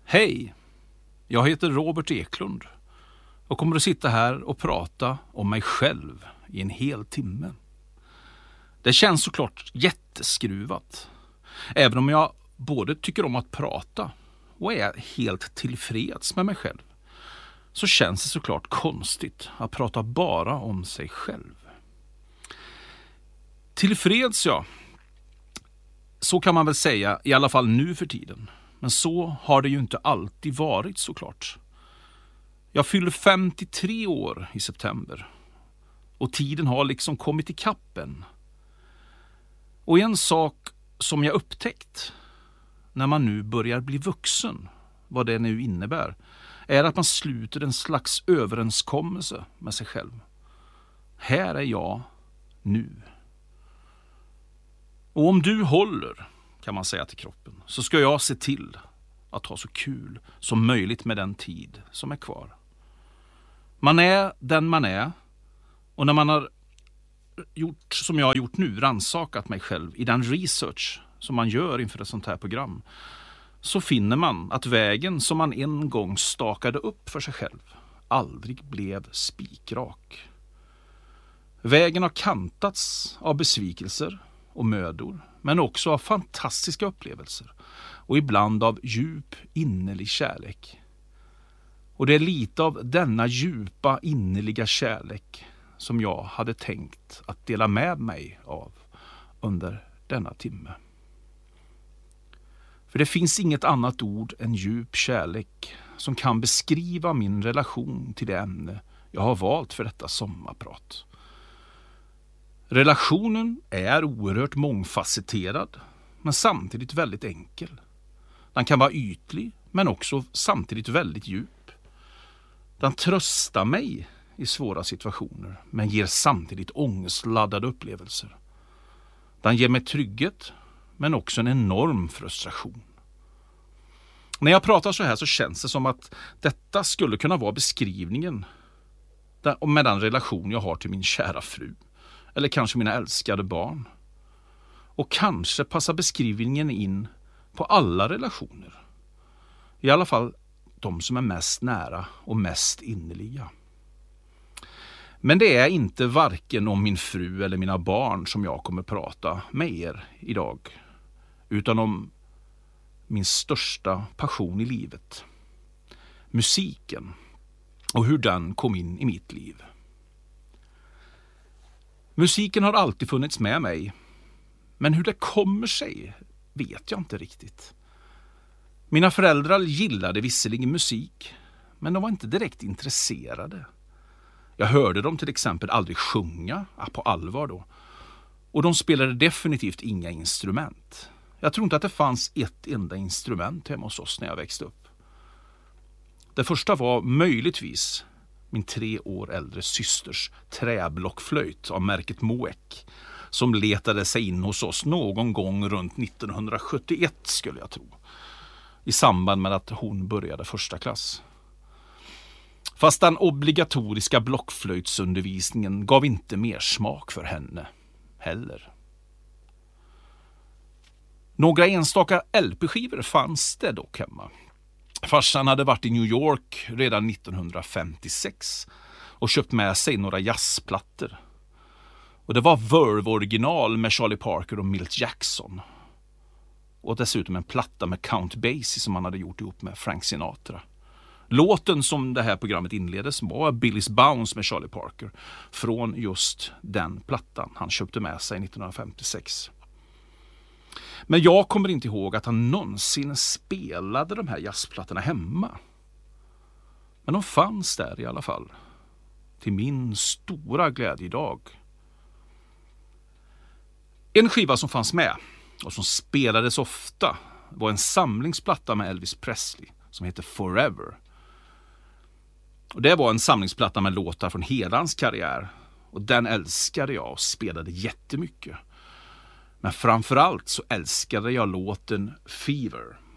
Hej, jag heter Robert Eklund och kommer att sitta här och prata om mig själv i en hel timme. Det känns såklart jätteskruvat, även om jag både tycker om att prata och är helt tillfreds med mig själv. Så känns det såklart konstigt att prata bara om sig själv. Tillfreds, ja. Så kan man väl säga, i alla fall nu för tiden. Men så har det ju inte alltid varit såklart. Jag fyller 53 år i september. Och tiden har liksom kommit i kappen. Och en sak som jag upptäckt när man nu börjar bli vuxen, vad det nu innebär, är att man sluter en slags överenskommelse med sig själv. Här är jag nu. Och om du håller, kan man säga till kroppen, så ska jag se till att ha så kul som möjligt med den tid som är kvar. Man är den man är, och när man har gjort som jag har gjort nu, rannsakat mig själv i den research som man gör inför ett sånt här program, så finner man att vägen som man en gång stakade upp för sig själv aldrig blev spikrak. Vägen har kantats av besvikelser och mödor, men också av fantastiska upplevelser och ibland av djup innerlig kärlek. Och det är lite av denna djupa innerliga kärlek som jag hade tänkt att dela med mig av under denna timme. För det finns inget annat ord än djup kärlek som kan beskriva min relation till det ämne jag har valt för detta sommarprat. Relationen är oerhört mångfacetterad, men samtidigt väldigt enkel. Den kan vara ytlig, men också samtidigt väldigt djup. Den tröstar mig i svåra situationer, men ger samtidigt ångestladdade upplevelser. Den ger mig trygghet, men också en enorm frustration. När jag pratar så här så känns det som att detta skulle kunna vara beskrivningen med den relation jag har till min kära fru. Eller kanske mina älskade barn. Och kanske passar beskrivningen in på alla relationer. I alla fall de som är mest nära och mest innerliga. Men det är inte varken om min fru eller mina barn som jag kommer prata med er idag. Utan om min största passion i livet. Musiken. Och hur den kom in i mitt liv. Musiken har alltid funnits med mig, men hur det kommer sig vet jag inte riktigt. Mina föräldrar gillade visserligen musik, men de var inte direkt intresserade. Jag hörde dem till exempel aldrig sjunga, på allvar då. Och de spelade definitivt inga instrument. Jag tror inte att det fanns ett enda instrument hemma hos oss när jag växte upp. Det första var möjligtvis min 3 år äldre systers träblockflöjt av märket Moek, som letade sig in hos oss någon gång runt 1971 skulle jag tro, i samband med att hon började första klass. Fast den obligatoriska blockflöjtsundervisningen gav inte mer smak för henne heller. Några enstaka LP-skivor fanns det dock hemma. Farsan hade varit i New York redan 1956 och köpt med sig några jazzplattor. Och det var Verve-original med Charlie Parker och Milt Jackson. Och dessutom en platta med Count Basie som han hade gjort ihop med Frank Sinatra. Låten som det här programmet inleddes var Billy's Bounce med Charlie Parker från just den plattan han köpte med sig 1956. Men jag kommer inte ihåg att han någonsin spelade de här jazzplattorna hemma. Men de fanns där i alla fall. Till min stora glädje idag. En skiva som fanns med och som spelades ofta var en samlingsplatta med Elvis Presley som heter Forever. Och det var en samlingsplatta med låtar från hela hans karriär. Och den älskade jag och spelade jättemycket. Men framförallt så älskade jag låten Fever.